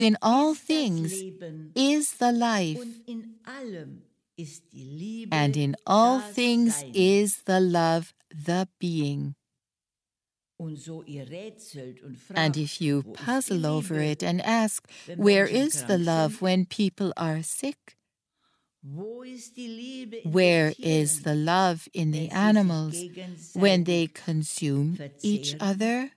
In all ist das things Leben is the life, und in allem ist die Liebe and in all das things Sein. is the love, the being. Und so ihr rätselt und fragt, And if you wo ist die puzzle over Liebe, it and ask, wenn where Menschen is the krank love sind? when people are sick? Wo ist die Liebe in Where den is Tieren, the love in wenn the sie sich animals when they gegenseitig consume each verzehren? other?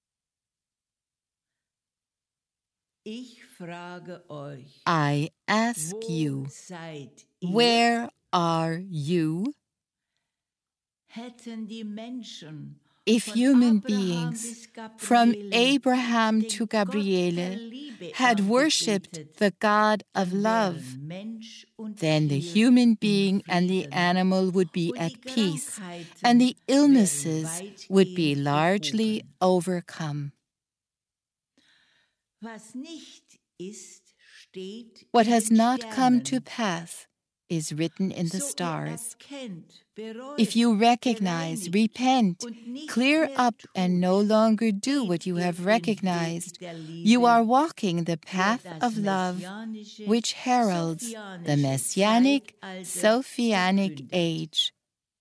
Ich frage euch, I ask wo you, seid ihr? where are you? Hätten die Menschen If von human Abraham beings, bis from Gabriele Abraham den to Gott der Gabriele, Liebe had worshipped angebetet, the God of dann love, wären Mensch und then the Tier human im being and the Frieden, animal would be und at die peace, Krankheiten and the wären illnesses would be weitgehend largely behoben. overcome. Was nicht ist, steht What in has den not come to Sternen. pass is written in the So ihr stars. erkennt, bereut, If you recognize, bereinigt repent, und nicht clear mehr up, and tut, no longer do what geht you ihr have den recognized, Weg der you are Liebe, walking the der path das of love, messianische, which heralds the sophianische Messianic, Zeitalter Sophianic verkündet. age.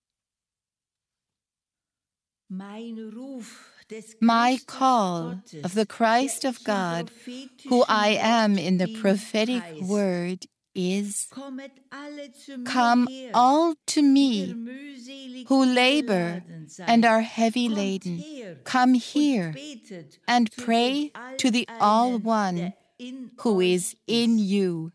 Mein Ruf des My Christus call Gottes, of the Christ der of ich im God, who I prophetischen am in the prophetic Gottesdienst heißt, word, is, kommet alle zu mir come her, all to die ihr me, mühselig who labor beladen seid. and are heavy Kommt laden. her Come und here betet and zu pray dem to the All All-Einen, One der in who euch is in ist. you.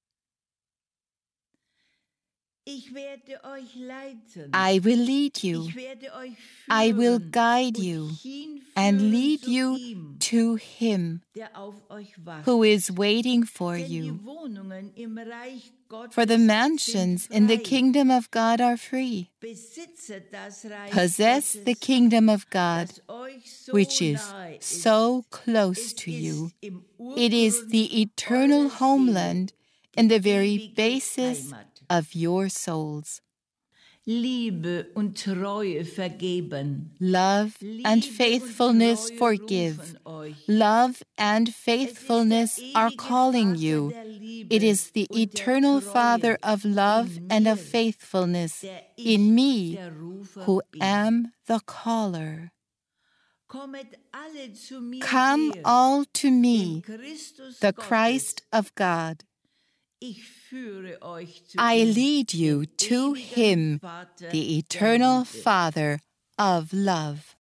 Ich werde euch leiten. I will lead you. Ich werde euch I will führen guide und you hinführen and lead zu you ihm, to Him der auf euch wartet. who is waiting for Denn you. die Wohnungen im Reich Gottes For the mansions sind in the frei. kingdom of God are free. Besitze das Reich Possess the Gottes, kingdom of God, das euch so which is nahe ist. so close Es to ist you. im It is Urgrund the eternal eurer homeland Seele, and die the very ewige basis Heimat. of your souls. Liebe und Treue vergeben. Love and Liebe faithfulness und Treue forgive. rufen euch. Love and Es ist faithfulness der are ewige calling Vater you. der Liebe It is the und der eternal Treue Father of love in and mir, of faithfulness der ich, in me, der Rufer who bin. am the caller. Kommet alle zu mir Come her, all to dem me, Christus the Gottes. Christ of God. Ich führe euch zu I ihm, lead you dem to ewigen Him, Vater the der eternal Liebe. Father of love.